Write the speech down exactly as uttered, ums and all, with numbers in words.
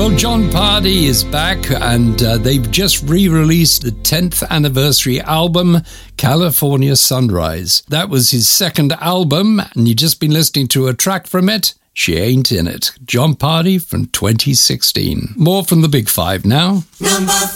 Well, Jon Pardi is back, and uh, they've just re-released the tenth anniversary album, California Sunrise. That was his second album, and you've just been listening to a track from it, She Ain't In It. Jon Pardi from twenty sixteen. More from the Big Five now. Number